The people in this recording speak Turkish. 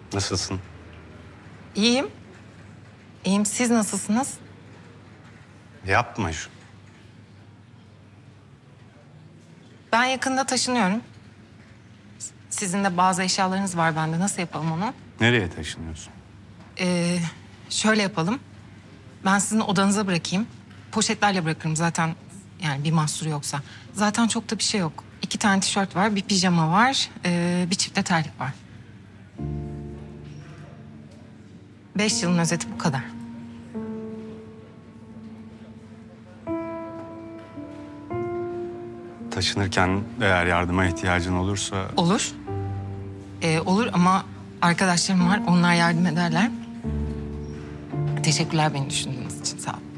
Nasılsın? İyiyim. İyiyim. Siz nasılsınız? Yapma şu. Ben yakında taşınıyorum. Sizin de bazı eşyalarınız var bende. Nasıl yapalım onu? Nereye taşınıyorsun? Şöyle yapalım. Ben sizin odanıza bırakayım. Poşetlerle bırakırım zaten. Yani bir mahsuru yoksa. Zaten çok da bir şey yok. 2 tane tişört var, bir pijama var, bir çift de terlik var. 5 yılın özeti bu kadar. Taşınırken eğer yardıma ihtiyacın olursa... Olur. Olur ama arkadaşlarım var. Onlar yardım ederler. Teşekkürler beni düşündüğünüz için. Sağ olun.